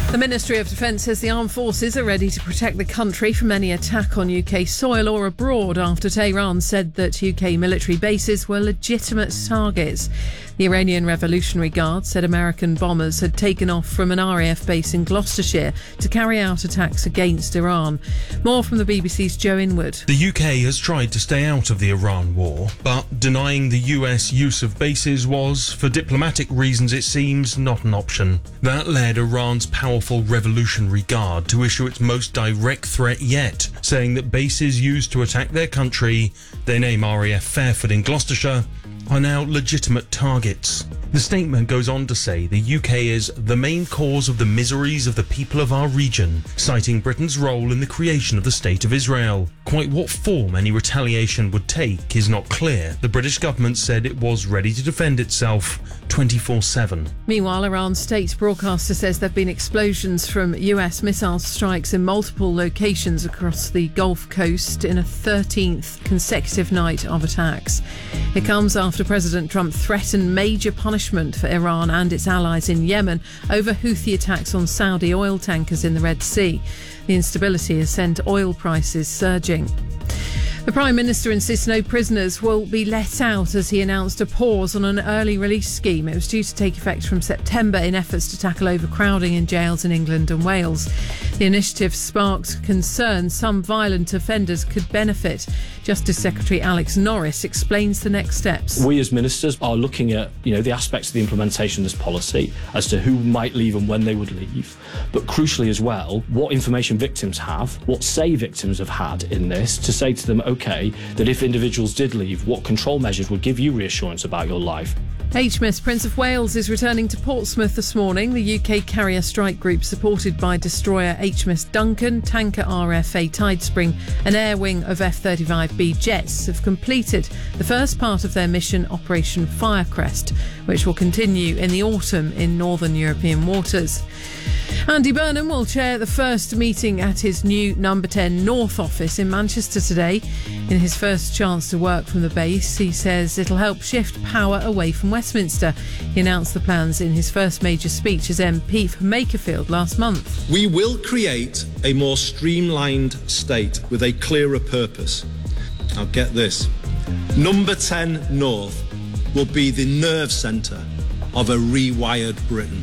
The Ministry of Defence says the armed forces are ready to protect the country from any attack on UK soil or abroad after Tehran said that UK military bases were legitimate targets. The Iranian Revolutionary Guard said American bombers had taken off from an RAF base in Gloucestershire to carry out attacks against Iran. More from the BBC's Joe Inwood. The UK has tried to stay out of the Iran war, but denying the US use of bases was, for diplomatic reasons it seems, not an option. That led Iran's powerful Revolutionary Guard to issue its most direct threat yet, saying that bases used to attack their country, they name RAF Fairford in Gloucestershire, are now legitimate targets. The statement goes on to say the UK is the main cause of the miseries of the people of our region, citing Britain's role in the creation of the State of Israel. Quite what form any retaliation would take is not clear. The British government said it was ready to defend itself 24/7. Meanwhile, Iran's state broadcaster says there have been explosions from US missile strikes in multiple locations across the Gulf Coast in a 13th consecutive night of attacks. It comes after President Trump threatened major punishment for Iran and its allies in Yemen over Houthi attacks on Saudi oil tankers in the Red Sea. The instability has sent oil prices surging. The Prime Minister insists no prisoners will be let out as he announced a pause on an early release scheme. It was due to take effect from September in efforts to tackle overcrowding in jails in England and Wales. The initiative sparked concern some violent offenders could benefit. Justice Secretary Alex Norris explains the next steps. We as ministers are looking at the aspects of the implementation of this policy as to who might leave and when they would leave, but crucially as well, what information victims have, what say victims have had in this, to say to them, OK, that if individuals did leave, what control measures would give you reassurance about your life. HMS Prince of Wales is returning to Portsmouth this morning. The UK carrier strike group, supported by destroyer HMS Duncan, tanker RFA Tidespring and air wing of F-35B jets, have completed the first part of their mission, Operation Firecrest, which will continue in the autumn in northern European waters. Andy Burnham will chair the first meeting at his new Number 10 North office in Manchester today. In his first chance to work from the base, he says it'll help shift power away from Westminster. He announced the plans in his first major speech as MP for Makerfield last month. We will create a more streamlined state with a clearer purpose. Now get this. Number 10 North will be the nerve centre of a rewired Britain.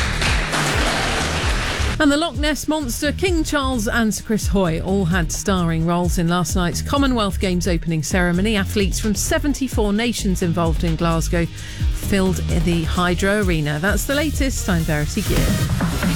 And the Loch Ness Monster, King Charles and Sir Chris Hoy all had starring roles in last night's Commonwealth Games opening ceremony. Athletes from 74 nations involved in Glasgow filled the Hydro Arena. That's the latest. I'm Verity Gear.